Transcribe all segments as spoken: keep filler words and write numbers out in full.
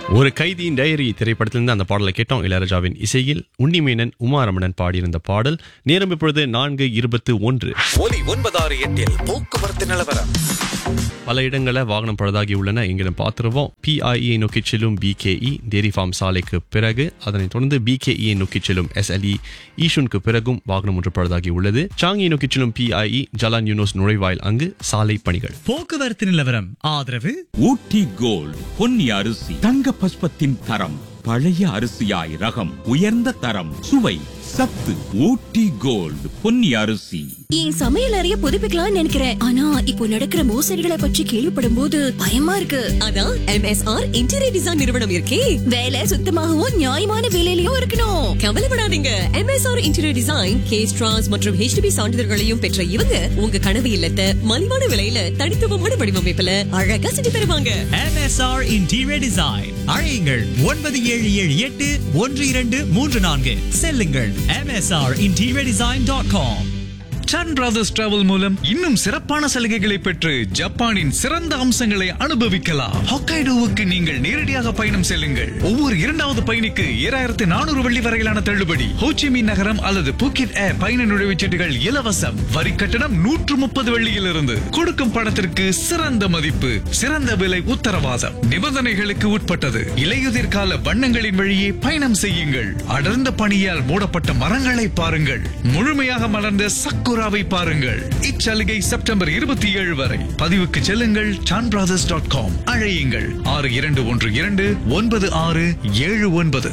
ஒரு கைதியின் டைரி திரைப்படத்திலிருந்து அந்த பாடலை கேட்டோம். இளையராஜாவின் இசையில் உன்னிமேனன் உமாரமணன் பாடியிருந்த பாடல். நேரம் இப்பொழுது நான்கு இருபத்து ஒன்று. ஒலி ஒன்பதாறு எட்டில் போக்குவரத்து நிலவரம். பல இடங்களில் வாகனம் பழுதாகி உள்ளன. இங்கிடம் பார்த்துருவோம். பிஐஇ நோக்கி செல்லும் பிகேஇ டேரி ஃபார்ம் சாலைக்கு பிறகு, அதனைத் தொடர்ந்து பிகேஇ நோக்கி செல்லும் எஸ்எல்இ ஈஷுனுக்கு பிறகும் வாகனம் ஒன்று பழுதாகி உள்ளது. சாங்கி நோக்கி செல்லும் பிஐஇ ஜலான் யூனோஸ் நுழைவாயில் அங்கு சாலை பணிகள். போக்குவரத்து நிலவரம் ஆதரவு ஊட்டி கோல்ட் பொன்னி அரிசி தங்க பஸ்பத்தின் தரம், பழைய அரிசியாய் ரகம், உயர்ந்த தரம், சுவை, சத்து. ஊட்டி கோல்ட் பொன்னி அரிசி. என் சமையல் அறைய புதுப்பிக்கலாம்னு நினைக்கிறேன். ஆனா இப்போ நடக்கிற மோசடிகளை பற்றி கேள்விப்படும் போது பயமா இருக்கு. அதான் எம்எஸ்ஆர் இன்டீரியர் டிசைன் நிறுவனம் இருக்கே. வேலை சுத்தமாகவும் நியாயமான விலையிலயும் இருக்கணும். கவலைப்படாதீங்க. எம்எஸ்ஆர் இன்டீரியர் டிசைன், கேஸ்ட்ராஸ் மற்றும் ஹெச்டிபி சான்றிதழ்களையும் பெற்ற இவங்க உங்க கனவு இல்லத்தை மலிவான விலையில தனித்துவமான வடிவமைப்புல அழகா செஞ்சு தருவாங்க. MSR interior design. அழையுங்கள் ஒன்பது ஏழு ஏழு எட்டு ஒன்று இரண்டு மூன்று நான்கு. செல்லுங்கள் M S R interior design dot com. Sun brothers travel மூலம் இன்னும் சிறப்பான சலுகைகளை பெற்று ஜப்பானின் சிறந்த அம்சங்களை அனுபவிக்கலாம். ஹொக்கைடோவுக்கு நீங்கள் நேரடியாக பயணம் செல்லுங்கள். ஒவ்வொரு இரண்டாவது பயணிக்கு ஏழாயிரத்து நானூறு வெள்ளி வரையிலான தள்ளுபடி. ஹோச்சிமின் நகரம் அல்லது புக்கிட் ஏர் பயண நுழைவுச்சீட்டுகள் இலவசம். வரி கட்டணம் நூற்று முப்பது வெள்ளியிலிருந்து. கொடுக்கும் பணத்திற்கு சிறந்த மதிப்பு, சிறந்த விலை உத்தரவாதம். நிபந்தனைகளுக்கு உட்பட்டது. இலையுதிர் கால வண்ணங்களின் வழியே பயணம் செய்யுங்கள். அடர்ந்த பனியால் மூடப்பட்ட மரங்களை பாருங்கள். முழுமையாக மலர்ந்த சக்குராவை பாருங்கள். இச்சலுகை செப்டம்பர் இருபத்தி ஏழு வரை. பதிவுக்கு செல்லுங்கள் சான் பிரதர்ஸ் டாட் காம். அழையுங்கள் ஆறு இரண்டு ஒன்று இரண்டு ஒன்பது ஆறு ஏழு ஒன்பது.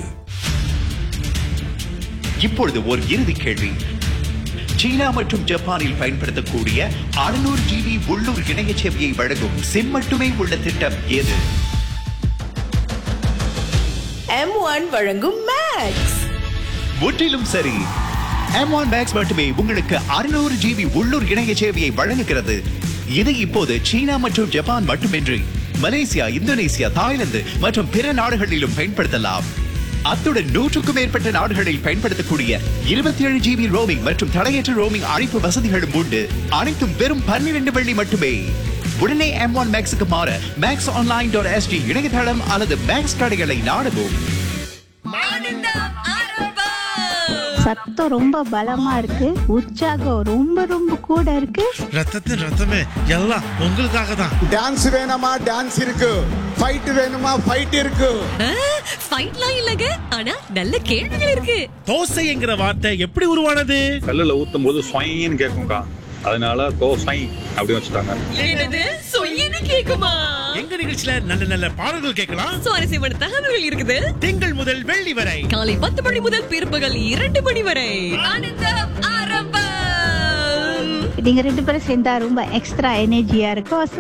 இப்பொழுது ஒரு இறுதி கேள்வி. சீனா மற்றும் ஜப்பானில் பயன்படுத்தக்கூடிய அறுநூறு ஜிபி உள்ளூர் இணைய சேவையை வழங்கும் சிம் மட்டுமே உள்ள திட்டம் எது? எம் ஒன் வழங்கும் மேக்ஸ். முற்றிலும் சரி. எம் ஒன் மேக்ஸ் மட்டுமே உங்களுக்கு அறுநூறு ஜிபி உள்ளூர் இணைய சேவையை வழங்குகிறது. இது இப்போது சீனா மற்றும் ஜப்பான் மட்டுமின்றி மலேசியா, இந்தோனேசியா, தாய்லாந்து மற்றும் பிற நாடுகளிலும் பயன்படுத்தலாம். அத்துடன் நூற்றுக்கும் மேற்பட்ட நாடுகளில் பயன்படுத்தக்கூடிய இருபத்தி ஏழு ஜிபி ரோமிங் மற்றும் தடையற்ற ரோமிங் அழைப்பு வசதிகளும் உண்டு. அனைத்தும் வெறும் பன்னிரண்டு வெள்ளி மட்டுமே. உடனே எம் ஒன் மேக்ஸுக்கு மாற மேக்ஸ் ஆன்லைன் டாட் எஸ்டி இணையதளம் அல்லது மேக்ஸ் கடைகளை நாடவும். சத்தம் ரொம்ப பலமா இருக்கு. உற்சாகம் ரொம்ப ரொம்ப கூட இருக்கு. ரத்தத்தின் ரத்தமே எல்லாம் உங்களுக்காக தான். டான்ஸ் வேணுமா? டான்ஸ் இருக்கு. ஃபைட் வேணுமா? ஃபைட் இருக்கு. ஃபைட்லாம் இல்லங்க, ஆனா நல்ல கேள்விகள் இருக்கு. தோசை என்கிற வார்த்தை எப்படி உருவானது? கல்லுல ஊத்தும் போது சொயின்னு கேட்கும்க்கா, அதனால தோசை அப்படி வச்சுட்டாங்க. என்னது சொயின்னு கேக்குமா? எங்க நிகழ்ச்சியில நல்ல நல்ல பாடல்கள் கேட்கலாம். சுவாரஸ்யமான தகவல்கள் இருக்குது. திங்கள் முதல் வெள்ளி வரை காலை பத்து மணி முதல் பிற்பகல் இரண்டு மணி வரை ஆனந்தம் ஆரம்பம். நீங்க ரெண்டு பேரும் சேர்ந்தா ரொம்ப எக்ஸ்ட்ரா எனர்ஜியா இருக்கும்.